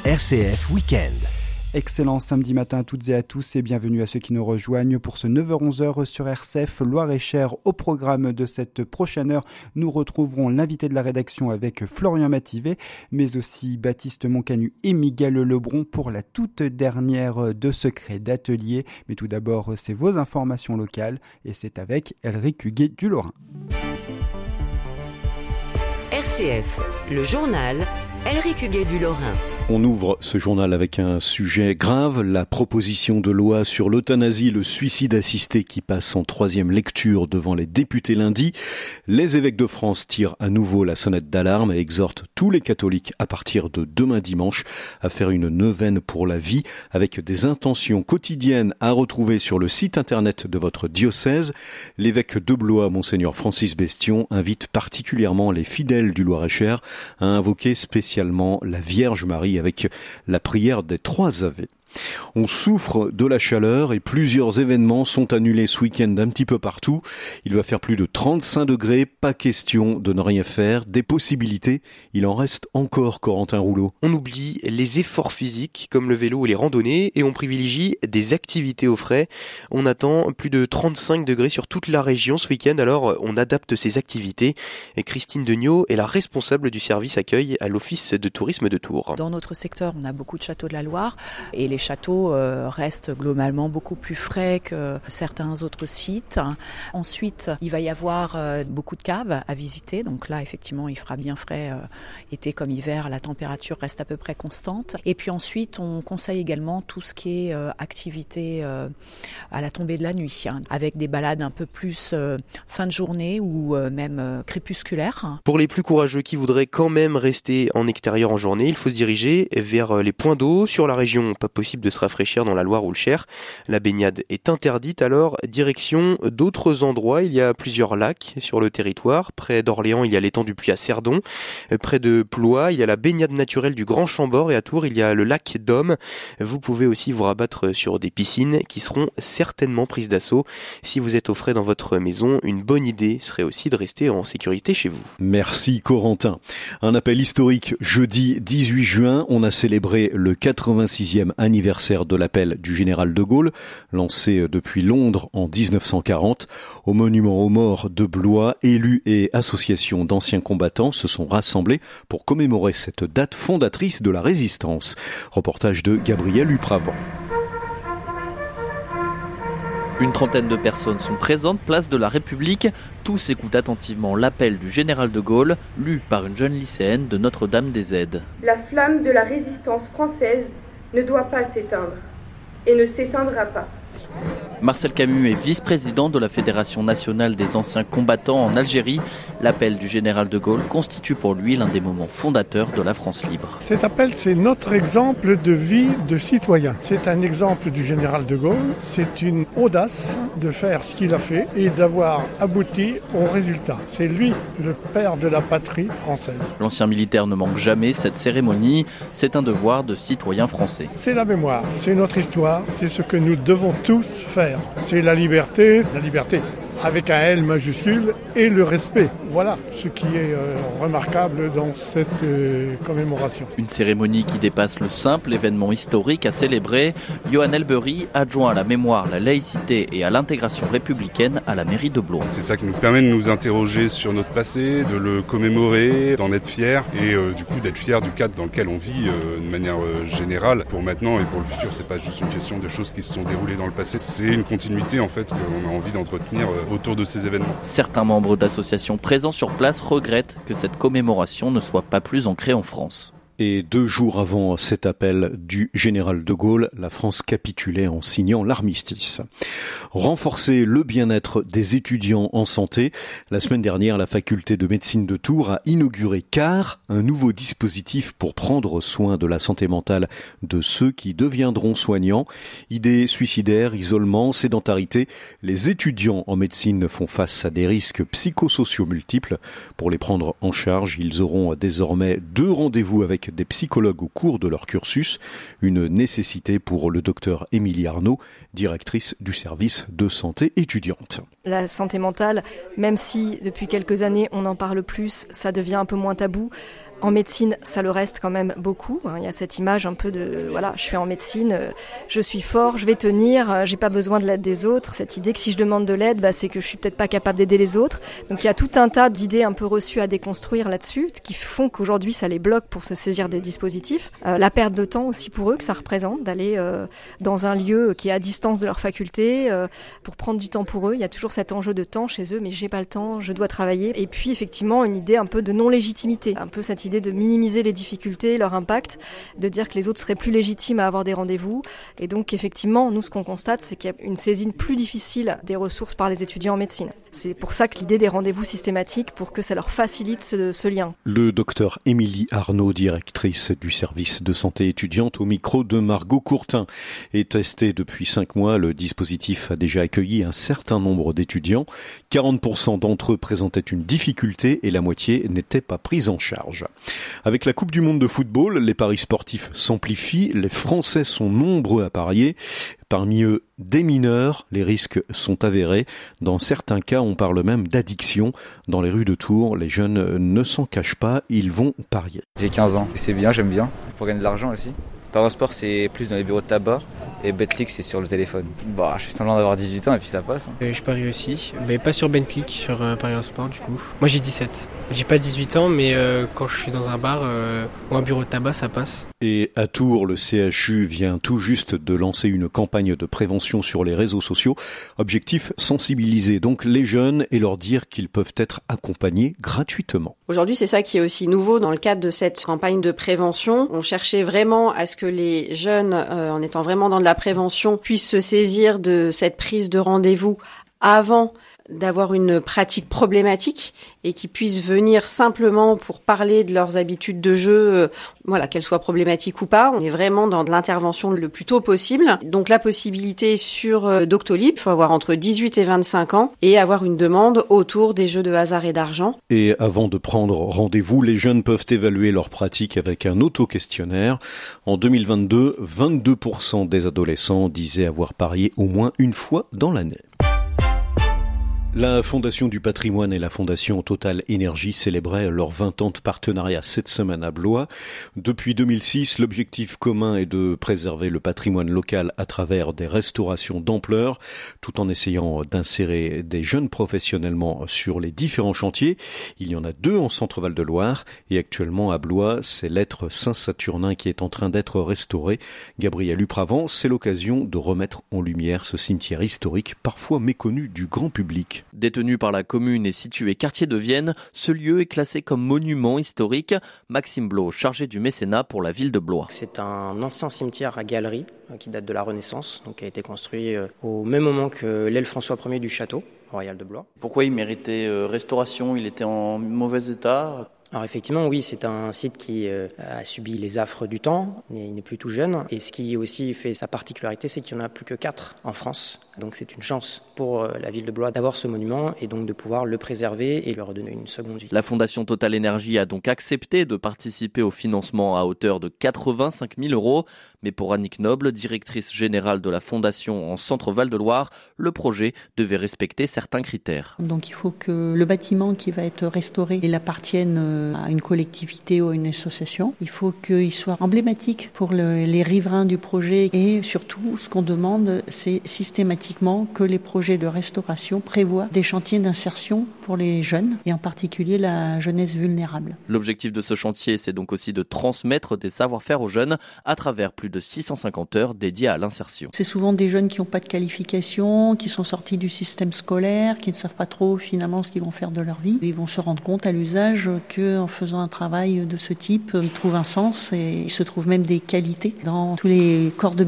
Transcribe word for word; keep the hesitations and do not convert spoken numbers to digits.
R C F Week-end. Excellent samedi matin à toutes et à tous et bienvenue à ceux qui nous rejoignent pour ce neuf heures onze sur R C F Loire-et-Cher. Au programme de cette prochaine heure, nous retrouverons l'invité de la rédaction avec Florian Mativet, mais aussi Baptiste Moncanu et Miguel Lebron pour la toute dernière de Secrets d'Atelier. Mais tout d'abord, c'est vos informations locales et c'est avec Elric Huguet du Lorrain. R C F, le journal, Elric Huguet du Lorrain. On ouvre ce journal avec un sujet grave, la proposition de loi sur l'euthanasie, le suicide assisté qui passe en troisième lecture devant les députés lundi. Les évêques de France tirent à nouveau la sonnette d'alarme et exhortent tous les catholiques à partir de demain dimanche à faire une neuvaine pour la vie avec des intentions quotidiennes à retrouver sur le site internet de votre diocèse. L'évêque de Blois, Monseigneur Francis Bestion, invite particulièrement les fidèles du Loir-et-Cher à invoquer spécialement la Vierge Marie avec la prière des trois Ave. On souffre de la chaleur et plusieurs événements sont annulés ce week-end un petit peu partout. Il va faire plus de trente-cinq degrés, pas question de ne rien faire. Des possibilités, il en reste encore, Corentin Rouleau. On oublie les efforts physiques comme le vélo et les randonnées et on privilégie des activités au frais. On attend plus de trente-cinq degrés sur toute la région ce week-end, alors on adapte ses activités. Et Christine Degnaud est la responsable du service accueil à l'Office de tourisme de Tours. Dans notre secteur, on a beaucoup de châteaux de la Loire et les Les châteaux euh, restent globalement beaucoup plus frais que certains autres sites. Ensuite, il va y avoir euh, beaucoup de caves à visiter. Donc là, effectivement, il fera bien frais. Euh, été comme hiver, la température reste à peu près constante. Et puis ensuite, on conseille également tout ce qui est euh, activité euh, à la tombée de la nuit, hein, avec des balades un peu plus euh, fin de journée ou euh, même euh, crépusculaires. Pour les plus courageux qui voudraient quand même rester en extérieur en journée, il faut se diriger vers les points d'eau. Sur la région, pas possible de se rafraîchir dans la Loire ou le Cher. La baignade est interdite, alors direction d'autres endroits. Il y a plusieurs lacs sur le territoire. Près d'Orléans, il y a l'étang du Puy à Cerdon. Près de Ploie, il y a la baignade naturelle du Grand Chambord et à Tours, il y a le lac d'Homme. Vous pouvez aussi vous rabattre sur des piscines qui seront certainement prises d'assaut. Si vous êtes au frais dans votre maison, une bonne idée serait aussi de rester en sécurité chez vous. Merci Corentin. Un appel historique jeudi dix-huit juin. On a célébré le quatre-vingt-sixième anniversaire anniversaire de l'appel du général de Gaulle, lancé depuis Londres en dix-neuf cent quarante. Au monument aux morts de Blois, élus et associations d'anciens combattants se sont rassemblés pour commémorer cette date fondatrice de la résistance. Reportage de Gabriel Upravant. Une trentaine de personnes sont présentes, place de la République. Tous écoutent attentivement l'appel du général de Gaulle, lu par une jeune lycéenne de Notre-Dame-des-Aides. La flamme de la résistance française ne doit pas s'éteindre et ne s'éteindra pas. Marcel Camus est vice-président de la Fédération nationale des anciens combattants en Algérie. L'appel du général de Gaulle constitue pour lui l'un des moments fondateurs de la France libre. Cet appel, c'est notre exemple de vie de citoyen. C'est un exemple du général de Gaulle. C'est une audace de faire ce qu'il a fait et d'avoir abouti au résultat. C'est lui, le père de la patrie française. L'ancien militaire ne manque jamais cette cérémonie. C'est un devoir de citoyen français. C'est la mémoire, c'est notre histoire, c'est ce que nous devons tous faire. C'est la liberté, la liberté avec un L majuscule et le respect. Voilà ce qui est euh, remarquable dans cette euh, commémoration. Une cérémonie qui dépasse le simple événement historique à célébrer. Johan Elbery, adjoint à la mémoire, la laïcité et à l'intégration républicaine à la mairie de Blois. C'est ça qui nous permet de nous interroger sur notre passé, de le commémorer, d'en être fiers et euh, du coup d'être fiers du cadre dans lequel on vit euh, de manière euh, générale pour maintenant et pour le futur. C'est pas juste une question de choses qui se sont déroulées dans le passé, c'est une continuité en fait qu'on a envie d'entretenir euh, autour de ces événements. Certains membres d'associations présents sur place regrettent que cette commémoration ne soit pas plus ancrée en France. Et deux jours avant cet appel du général de Gaulle, la France capitulait en signant l'armistice. Renforcer le bien-être des étudiants en santé. La semaine dernière, la faculté de médecine de Tours a inauguré C A R, un nouveau dispositif pour prendre soin de la santé mentale de ceux qui deviendront soignants. Idées suicidaires, isolement, sédentarité. Les étudiants en médecine font face à des risques psychosociaux multiples. Pour les prendre en charge, ils auront désormais deux rendez-vous avec des psychologues au cours de leur cursus, une nécessité pour le docteur Émilie Arnaud, directrice du service de santé étudiante. La santé mentale, même si depuis quelques années on en parle plus, ça devient un peu moins tabou. En médecine, ça le reste quand même beaucoup. Il y a cette image un peu de, voilà, je suis en médecine, je suis fort, je vais tenir, j'ai pas besoin de l'aide des autres. Cette idée que si je demande de l'aide, bah, c'est que je suis peut-être pas capable d'aider les autres. Donc il y a tout un tas d'idées un peu reçues à déconstruire là-dessus, qui font qu'aujourd'hui ça les bloque pour se saisir des dispositifs. Euh, la perte de temps aussi pour eux que ça représente, d'aller euh, dans un lieu qui est à distance de leur faculté, euh, pour prendre du temps pour eux. Il y a toujours cet enjeu de temps chez eux, mais j'ai pas le temps, je dois travailler. Et puis effectivement une idée un peu de non-légitimité, un peu cette idée de minimiser les difficultés, leur impact, de dire que les autres seraient plus légitimes à avoir des rendez-vous. Et donc effectivement, nous ce qu'on constate, c'est qu'il y a une saisine plus difficile des ressources par les étudiants en médecine. C'est pour ça que l'idée des rendez-vous systématiques, pour que ça leur facilite ce, ce lien. Le docteur Émilie Arnaud, directrice du service de santé étudiante au micro de Margot Courtin, est testée depuis cinq mois. Le dispositif a déjà accueilli un certain nombre d'étudiants. quarante pour cent d'entre eux présentaient une difficulté et la moitié n'était pas prise en charge. Avec la Coupe du Monde de football, les paris sportifs s'amplifient. Les Français sont nombreux à parier. Parmi eux, des mineurs, les risques sont avérés. Dans certains cas, on parle même d'addiction. Dans les rues de Tours, les jeunes ne s'en cachent pas, ils vont parier. J'ai quinze ans, c'est bien, j'aime bien, pour gagner de l'argent aussi. Parions Sport, c'est plus dans les bureaux de tabac. Et Betclic, c'est sur le téléphone. Bah, je fais semblant d'avoir dix-huit ans et puis ça passe. Euh, je parie aussi, mais pas sur Betclic, sur euh, Parions Sport du coup. Moi j'ai dix-sept. J'ai pas dix-huit ans, mais euh, quand je suis dans un bar euh, ou un bureau de tabac, ça passe. Et à Tours, le C H U vient tout juste de lancer une campagne de prévention sur les réseaux sociaux. Objectif, sensibiliser donc les jeunes et leur dire qu'ils peuvent être accompagnés gratuitement. Aujourd'hui, c'est ça qui est aussi nouveau dans le cadre de cette campagne de prévention. On cherchait vraiment à ce que les jeunes, euh, en étant vraiment dans de la prévention, puissent se saisir de cette prise de rendez-vous avant d'avoir une pratique problématique et qui puissent venir simplement pour parler de leurs habitudes de jeu, euh, voilà, qu'elles soient problématiques ou pas. On est vraiment dans de l'intervention le plus tôt possible. Donc la possibilité sur euh, Doctolib, il faut avoir entre dix-huit et vingt-cinq ans et avoir une demande autour des jeux de hasard et d'argent. Et avant de prendre rendez-vous, les jeunes peuvent évaluer leur pratique avec un auto-questionnaire. En deux mille vingt-deux, vingt-deux pour cent des adolescents disaient avoir parié au moins une fois dans l'année. La Fondation du patrimoine et la Fondation Total Énergie célébraient leurs vingt ans de partenariat cette semaine à Blois. Depuis deux mille six, l'objectif commun est de préserver le patrimoine local à travers des restaurations d'ampleur, tout en essayant d'insérer des jeunes professionnellement sur les différents chantiers. Il y en a deux en Centre-Val de Loire et actuellement à Blois, c'est l'être Saint-Saturnin qui est en train d'être restauré. Gabriel Upravant, c'est l'occasion de remettre en lumière ce cimetière historique, parfois méconnu du grand public. Détenu par la commune et situé quartier de Vienne, ce lieu est classé comme monument historique. Maxime Blo, chargé du mécénat pour la ville de Blois. C'est un ancien cimetière à galerie qui date de la Renaissance, donc qui a été construit au même moment que l'aile François Ier du château royal de Blois. Pourquoi il méritait restauration ? Il était en mauvais état ? Alors effectivement, oui, c'est un site qui euh, a subi les affres du temps, il n'est plus tout jeune. Et ce qui aussi fait sa particularité, c'est qu'il n'y en a plus que quatre en France. Donc c'est une chance pour euh, la ville de Blois d'avoir ce monument et donc de pouvoir le préserver et lui redonner une seconde vie. La Fondation Total Énergie a donc accepté de participer au financement à hauteur de quatre-vingt-cinq mille euros. Mais pour Annick Noble, directrice générale de la Fondation en Centre-Val de Loire, le projet devait respecter certains critères. Donc il faut que le bâtiment qui va être restauré, il appartienne à une collectivité ou à une association. Il faut qu'il soit emblématique pour le, les riverains du projet et surtout, ce qu'on demande, c'est systématiquement que les projets de restauration prévoient des chantiers d'insertion pour les jeunes et en particulier la jeunesse vulnérable. L'objectif de ce chantier, c'est donc aussi de transmettre des savoir-faire aux jeunes à travers plus de six cent cinquante heures dédiées à l'insertion. C'est souvent des jeunes qui n'ont pas de qualification, qui sont sortis du système scolaire, qui ne savent pas trop finalement ce qu'ils vont faire de leur vie. Ils vont se rendre compte à l'usage qu'en faisant un travail de ce type, ils trouvent un sens et il se trouve même des qualités dans tous les corps de